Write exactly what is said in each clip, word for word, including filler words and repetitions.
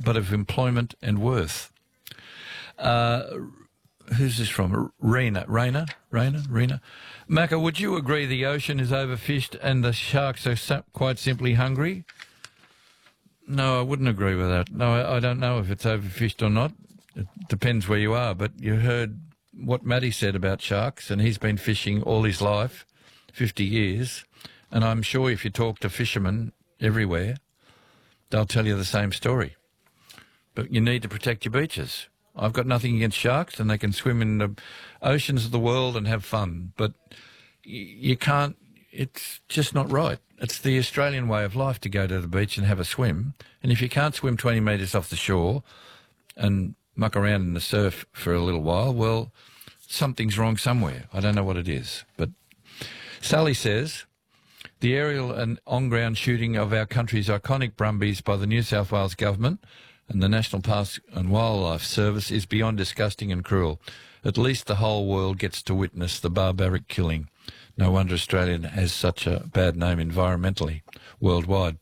but of employment and worth. Uh, who's this from? Rena, Rena, Rena, Rena. Macca, would you agree the ocean is overfished and the sharks are so- quite simply hungry? No, I wouldn't agree with that. No, I, I don't know if it's overfished or not. It depends where you are, but you heard what Matty said about sharks, and he's been fishing all his life, fifty years, and I'm sure if you talk to fishermen everywhere, they'll tell you the same story. But you need to protect your beaches. I've got nothing against sharks, and they can swim in the oceans of the world and have fun, but you can't, it's just not right. It's the Australian way of life to go to the beach and have a swim, and if you can't swim twenty metres off the shore and muck around in the surf for a little while, well, something's wrong somewhere. I don't know what it is. But Sally says, the aerial and on-ground shooting of our country's iconic brumbies by the New South Wales Government and the National Parks and Wildlife Service is beyond disgusting and cruel. At least the whole world gets to witness the barbaric killing. No wonder Australia has such a bad name environmentally, worldwide.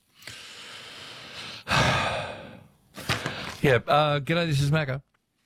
Yeah, uh, g'day, this is Macca.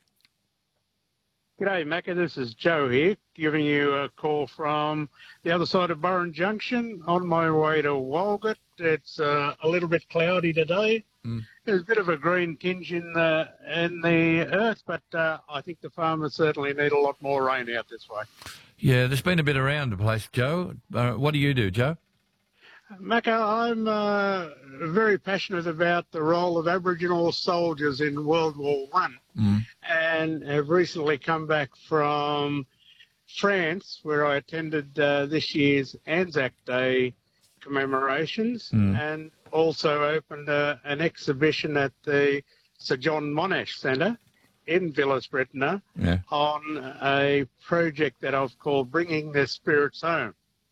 G'day, Macca. This is Joe here, giving you a call from the other side of Burren Junction on my way to Walgett. It's uh, a little bit cloudy today. Mm. There's a bit of a green tinge in the, in the earth, but uh, I think the farmers certainly need a lot more rain out this way. Yeah, there's been a bit around the place, Joe. Uh, what do you do, Joe? Macca, I'm uh, very passionate about the role of Aboriginal soldiers in World War One, mm. and have recently come back from France, where I attended uh, this year's Anzac Day commemorations, mm. and also opened a, an exhibition at the Sir John Monash Centre in Villers-Brettoneux yeah. on a project that I've called Bringing Their Spirits Home.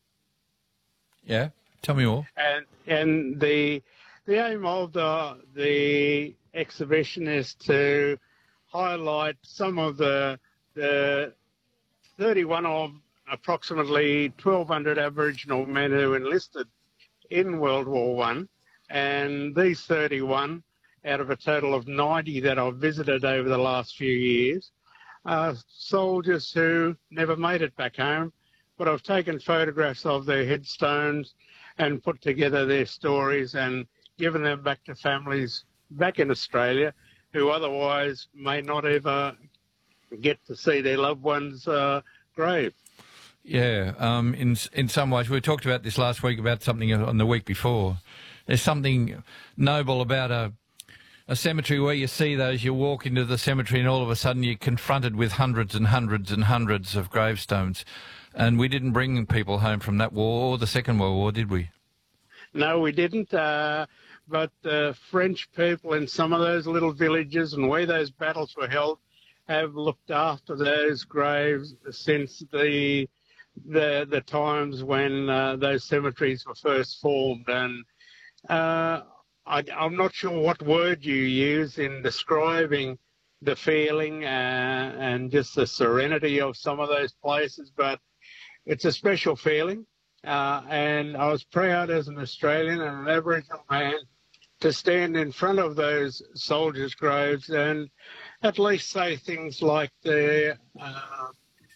Yeah. Tell me more. And and the the aim of the the exhibition is to highlight some of the the thirty-one of approximately twelve hundred Aboriginal men who enlisted in World War One, and these thirty-one out of a total of ninety that I've visited over the last few years are soldiers who never made it back home, but I've taken photographs of their headstones and put together their stories and given them back to families back in Australia who otherwise may not ever get to see their loved one's uh, grave. Yeah, um, in in some ways, we talked about this last week about something on the week before. There's something noble about a a cemetery where you see those, you walk into the cemetery and all of a sudden you're confronted with hundreds and hundreds and hundreds of gravestones. And we didn't bring people home from that war or the Second World War, did we? No, we didn't. Uh, but the French people in some of those little villages and where those battles were held have looked after those graves since the the, the times when uh, those cemeteries were first formed. And uh, I, I'm not sure what word you use in describing the feeling uh, and just the serenity of some of those places, but it's a special feeling, uh, and I was proud as an Australian and an Aboriginal man to stand in front of those soldiers' graves and at least say things like the, uh,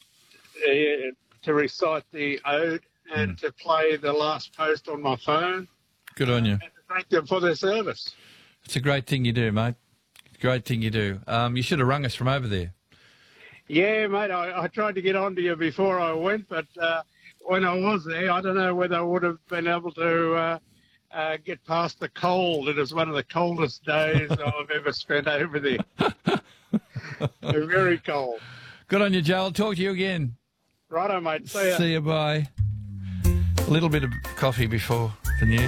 the to recite the ode and mm. to play the last post on my phone. Good on you. And to thank them for their service. It's a great thing you do, mate. Great thing you do. Um, you should have rung us from over there. Yeah, mate, I, I tried to get on to you before I went, but uh, when I was there, I don't know whether I would have been able to uh, uh, get past the cold. It was one of the coldest days I've ever spent over there. Very cold. Good on you, Joe. I'll talk to you again. Righto, mate. See ya. See you, bye. A little bit of coffee before the news.